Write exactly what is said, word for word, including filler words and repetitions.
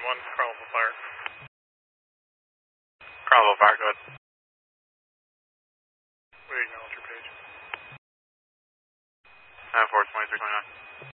one, Carnival Fire. Carnival Fire, go ahead. We acknowledge your page. nine four, twenty-three twenty-nine.